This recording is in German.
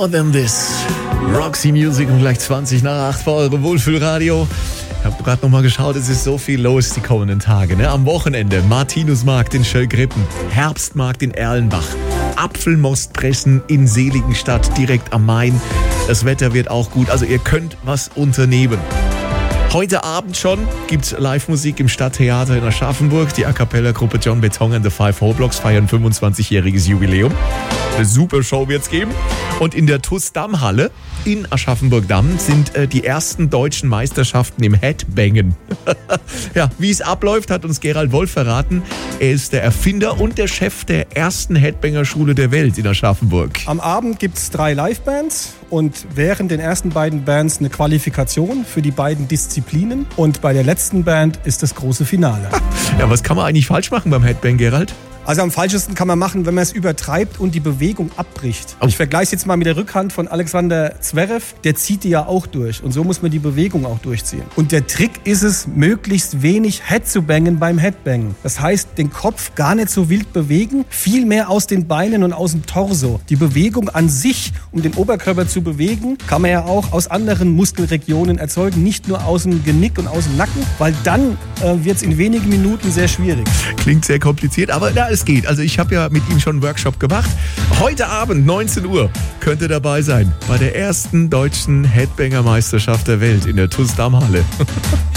More Than This. Roxy Music um gleich 20 nach 8 bei eurem Wohlfühlradio. Ich habe gerade nochmal geschaut, es ist so viel los die kommenden Tage. Ne? Am Wochenende Martinusmarkt in Schöllgrippen, Herbstmarkt in Erlenbach, Apfelmostpressen in Seligenstadt direkt am Main. Das Wetter wird auch gut, also ihr könnt was unternehmen. Heute Abend schon gibt's Live-Musik im Stadttheater in Aschaffenburg. Die A-Cappella-Gruppe John Beton and the Five Whole Blocks feiern 25-jähriges Jubiläum. Eine super Show wird's geben. Und in der TuS-Damm-Halle in Aschaffenburg-Damm sind die ersten deutschen Meisterschaften im Headbangen. Ja, wie es abläuft, hat uns Gerald Wolf verraten. Er ist der Erfinder und der Chef der ersten Headbanger-Schule der Welt in Aschaffenburg. Am Abend gibt's 3 Live-Bands und während den ersten beiden Bands eine Qualifikation für die beiden Disziplinen. Und bei der letzten Band ist das große Finale. Ja, was kann man eigentlich falsch machen beim Headbang, Gerald? Also am falschesten kann man machen, wenn man es übertreibt und die Bewegung abbricht. Ich vergleiche es jetzt mal mit der Rückhand von Alexander Zverev. Der zieht die ja auch durch. Und so muss man die Bewegung auch durchziehen. Und der Trick ist es, möglichst wenig Head zu bangen beim Headbangen. Das heißt, den Kopf gar nicht so wild bewegen, viel mehr aus den Beinen und aus dem Torso. Die Bewegung an sich, um den Oberkörper zu bewegen, kann man ja auch aus anderen Muskelregionen erzeugen. Nicht nur aus dem Genick und aus dem Nacken, weil dann wird es in wenigen Minuten sehr schwierig. Klingt sehr kompliziert, aber ja, es geht. Also ich habe ja mit ihm schon einen Workshop gemacht. Heute Abend, 19 Uhr, könnt ihr dabei sein bei der ersten deutschen Headbanger-Meisterschaft der Welt in der TuS Damm-Halle.